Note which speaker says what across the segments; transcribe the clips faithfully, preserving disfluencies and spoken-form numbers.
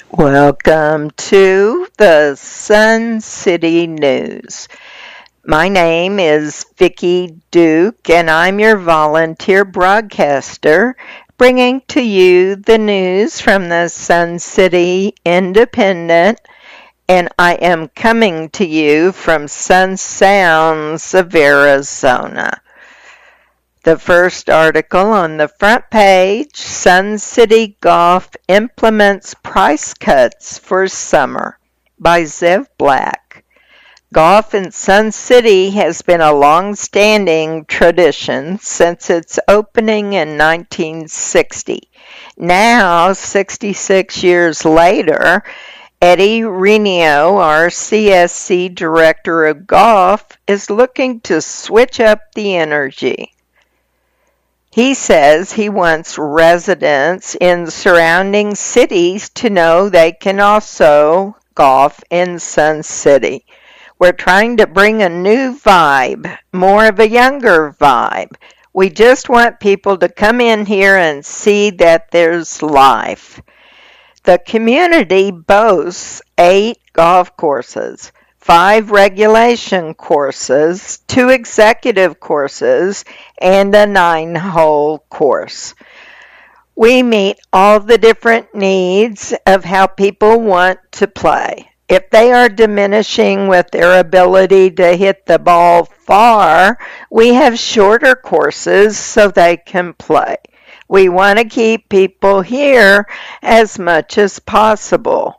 Speaker 1: Welcome to the Sun City News. My name is Vicki Duke, and I'm your volunteer broadcaster, bringing to you the news from the Sun City Independent, and I am coming to you from Sun Sounds of Arizona. The first article on the front page, Sun City Golf implements price cuts for summer, by Zev Black. Golf in Sun City has been a long-standing tradition since its opening in nineteen sixty. Now, sixty-six years later, Eddie Reno, our C S C Director of Golf, is looking to switch up the energy. He says he wants residents in surrounding cities to know they can also golf in Sun City. We're trying to bring a new vibe, more of a younger vibe. We just want people to come in here and see that there's life. The community boasts eight golf courses, five regulation courses, two executive courses, and a nine-hole course. We meet all the different needs of how people want to play. If they are diminishing with their ability to hit the ball far, we have shorter courses so they can play. We want to keep people here as much as possible.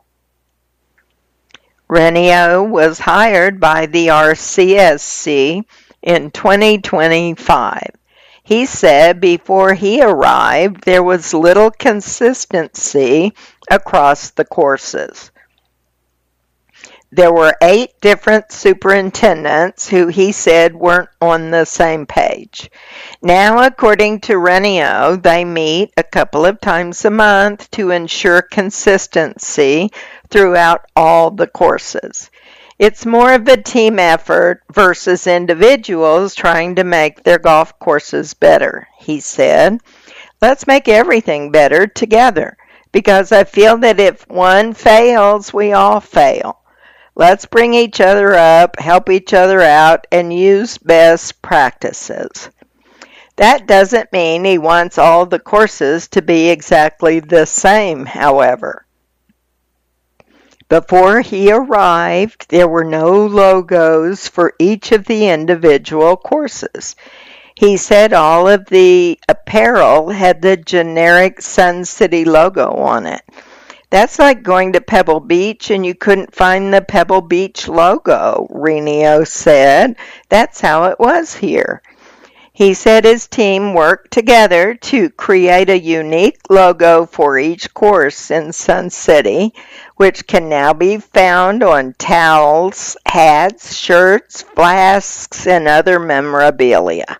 Speaker 1: Reno was hired by the R C S C in twenty twenty-five. He said before he arrived, there was little consistency across the courses. There were eight different superintendents who he said weren't on the same page. Now, according to Reno, they meet a couple of times a month to ensure consistency throughout all the courses. It's more of a team effort versus individuals trying to make their golf courses better, he said. Let's make everything better together, because I feel that if one fails, we all fail. Let's bring each other up, help each other out, and use best practices. That doesn't mean he wants all the courses to be exactly the same, however. Before he arrived, there were no logos for each of the individual courses. He said all of the apparel had the generic Sun City logo on it. That's like going to Pebble Beach and you couldn't find the Pebble Beach logo, Reno said. That's how it was here. He said his team worked together to create a unique logo for each course in Sun City, which can now be found on towels, hats, shirts, flasks, and other memorabilia.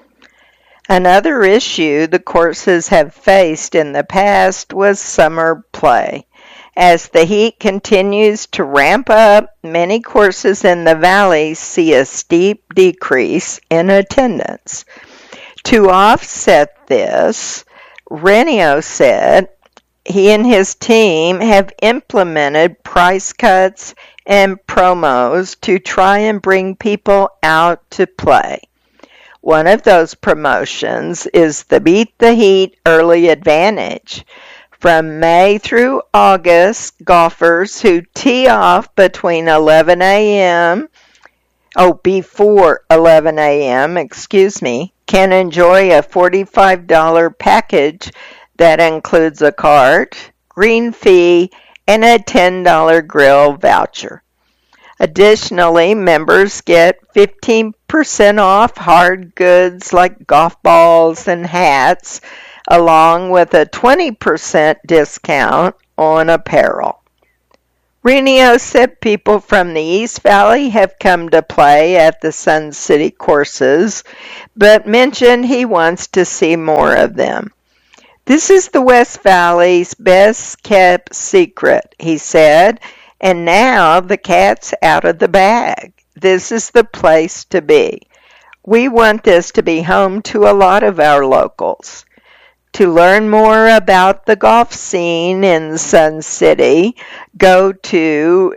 Speaker 1: Another issue the courses have faced in the past was summer play. As the heat continues to ramp up, many courses in the valley see a steep decrease in attendance. To offset this, Reno said he and his team have implemented price cuts and promos to try and bring people out to play. One of those promotions is the Beat the Heat Early Advantage. From May through August, golfers who tee off between eleven a.m. oh, before eleven a.m., excuse me, can enjoy a forty-five dollars package that includes a cart, green fee, and a ten dollars grill voucher. Additionally, members get fifteen percent off hard goods like golf balls and hats, along with a twenty percent discount on apparel. Reno said people from the East Valley have come to play at the Sun City courses, but mentioned he wants to see more of them. This is the West Valley's best kept secret, he said, and now the cat's out of the bag. This is the place to be. We want this to be home to a lot of our locals. To learn more about the golf scene in Sun City, go to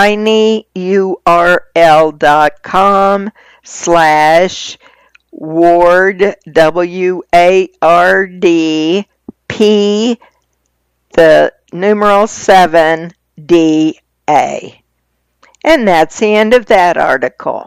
Speaker 1: tinyurl.com slash Ward, W A R D, P, the numeral seven, D, A. And that's the end of that article.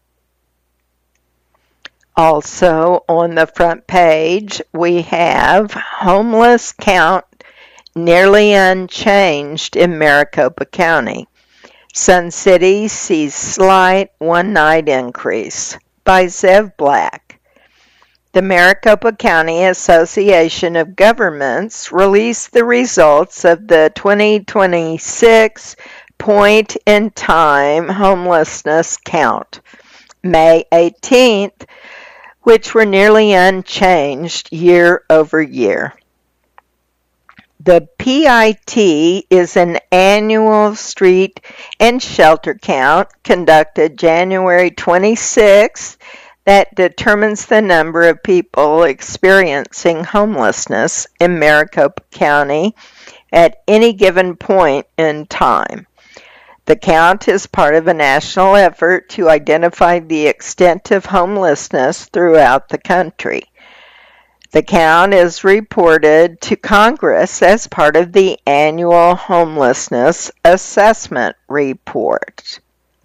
Speaker 1: Also, on the front page, we have homeless count nearly unchanged in Maricopa County. Sun City sees slight one-night increase by Zev Black. The Maricopa County Association of Governments released the results of the twenty twenty-six point-in-time homelessness count, May eighteenth, which were nearly unchanged year over year. The P I T is an annual street and shelter count conducted January twenty-sixth that determines the number of people experiencing homelessness in Maricopa County at any given point in time. The count is part of a national effort to identify the extent of homelessness throughout the country. The count is reported to Congress as part of the annual Homelessness Assessment Report.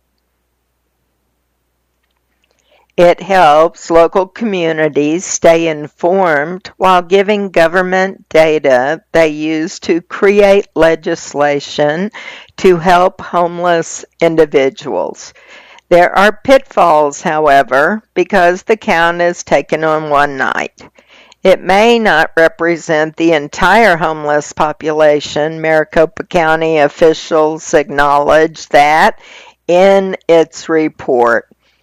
Speaker 1: It helps local communities stay informed while giving government data they use to create legislation to help homeless individuals. There are pitfalls, however, because the count is taken on one night. It may not represent the entire homeless population. Maricopa County officials acknowledge that in its report.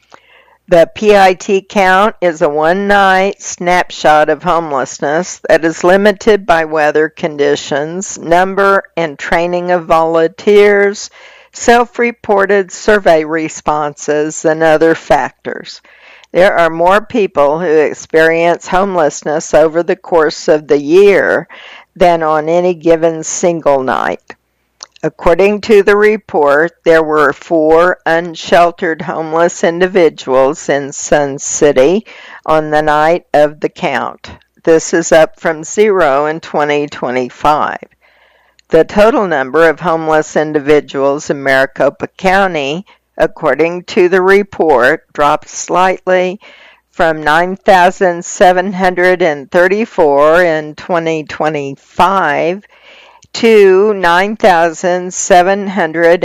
Speaker 1: The P I T count is a one-night snapshot of homelessness that is limited by weather conditions, number and training of volunteers, self-reported survey responses, and other factors. There are more people who experience homelessness over the course of the year than on any given single night. According to the report, there were four unsheltered homeless individuals in Sun City on the night of the count. This is up from zero in twenty twenty-five. The total number of homeless individuals in Maricopa County, according to the report, dropped slightly from nine thousand seven hundred thirty-four in twenty twenty-five to nine thousand seven hundred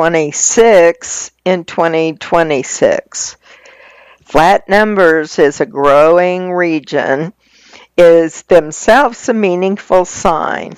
Speaker 1: twenty-six in twenty twenty-six. Flat numbers is a growing region, is themselves a meaningful sign,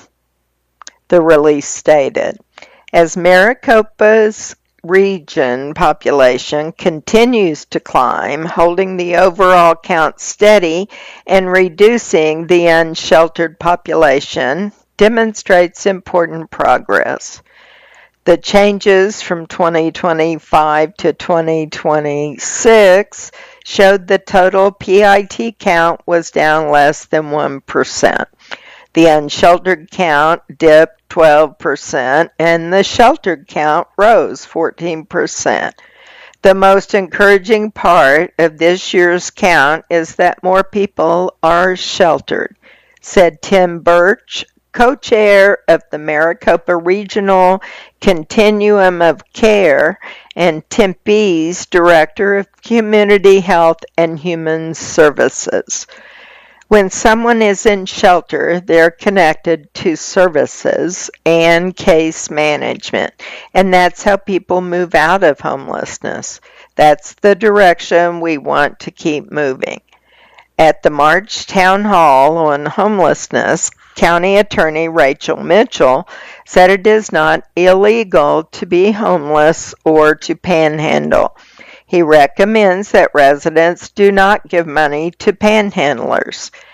Speaker 1: the release stated. As Maricopa's region population continues to climb, holding the overall count steady and reducing the unsheltered population, demonstrates important progress. The changes from twenty twenty-five to twenty twenty-six showed the total P I T count was down less than one percent. The unsheltered count dipped twelve percent, and the sheltered count rose fourteen percent. The most encouraging part of this year's count is that more people are sheltered, said Tim Birch, co-chair of the Maricopa Regional Continuum of Care and Tempe's Director of Community Health and Human Services. When someone is in shelter, they're connected to services and case management, and that's how people move out of homelessness. That's the direction we want to keep moving. At the March Town Hall on homelessness, County Attorney Rachel Mitchell said it is not illegal to be homeless or to panhandle. He recommends that residents do not give money to panhandlers.